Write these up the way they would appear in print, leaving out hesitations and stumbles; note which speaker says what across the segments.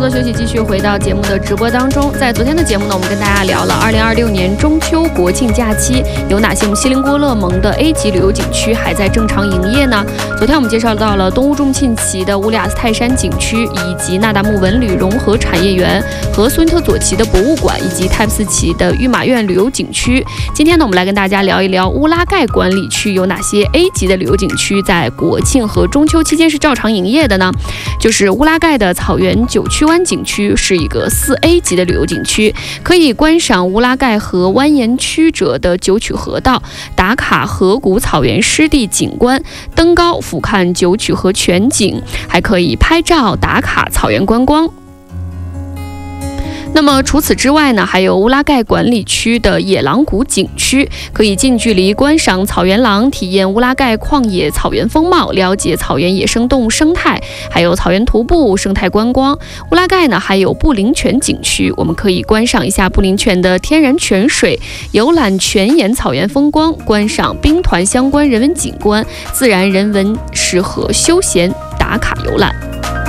Speaker 1: 作休息，继续回到节目的直播当中。在昨天的节目呢，我们跟大家聊了2026年中秋国庆假期有哪些我们锡林郭勒盟的 A 级旅游景区还在正常营业呢？昨天我们介绍到了东乌中沁旗的乌里雅斯泰山景区，以及那达慕文旅融合产业园和苏因特左旗的博物馆，以及泰布斯旗的御马苑旅游景区。今天呢，我们来跟大家聊一聊乌拉盖管理区有哪些 A 级的旅游景区在国庆和中秋期间是照常营业的呢？就是乌拉盖的草原九曲湾景区是一个4A 级的旅游景区，可以观赏乌拉盖河蜿蜒曲折的九曲河道，打卡河谷草原湿地景观，登高俯瞰九曲河全景，还可以拍照打卡草原观光。那么除此之外呢，还有乌拉盖管理区的野狼谷景区，可以近距离观赏草原狼，体验乌拉盖旷野草原风貌，了解草原野生动物生态，还有草原徒步生态观光。乌拉盖呢还有布林泉景区，我们可以观赏一下布林泉的天然泉水，游览泉眼草原风光，观赏兵团相关人文景观，自然人文适合休闲打卡游览。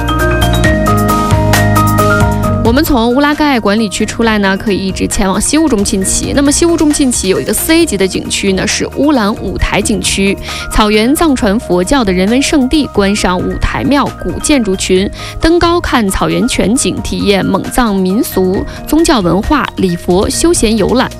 Speaker 1: 我们从乌拉盖管理区出来呢，可以一直前往西乌中沁旗。那么西乌中沁旗有一个4A 级的景区呢，是乌兰舞台景区，草原藏传佛教的人文圣地，观赏舞台庙古建筑群，登高看草原全景，体验蒙藏民俗宗教文化礼佛休闲游览。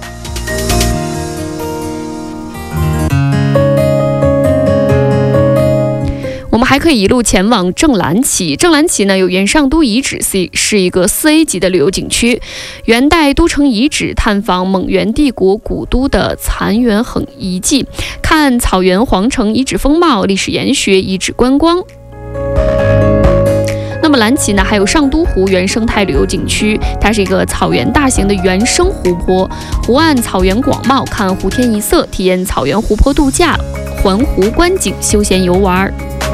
Speaker 1: 我们还可以一路前往正蓝旗。正蓝旗呢有元上都遗址，是一个4A 级的旅游景区，元代都城遗址，探访蒙元帝国古都的残垣横遗迹，看草原皇城遗址风貌，历史研学遗址观光。那么蓝旗呢还有上都湖原生态旅游景区，它是一个草原大型的原生湖泊，湖岸草原广袤，看湖天一色，体验草原湖泊度假，环湖观景休闲游玩。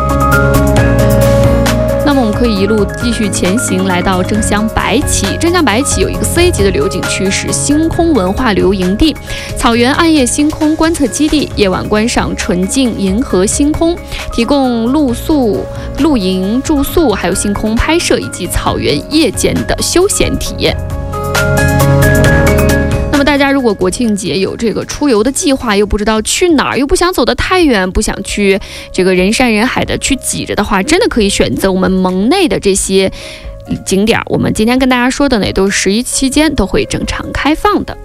Speaker 1: 那么我们可以一路继续前行，来到正乡白旗。正乡白旗有一个4A 级的旅游景区，是星空文化旅游营地，草原暗夜星空观测基地，夜晚观赏纯净银河星空，提供露宿、露营、住宿，还有星空拍摄以及草原夜间的休闲体验。那么大家如果国庆节有这个出游的计划，又不知道去哪儿，又不想走得太远，不想去这个人山人海的去挤着的话，真的可以选择我们盟内的这些景点。我们今天跟大家说的呢，都是11期间都会正常开放的。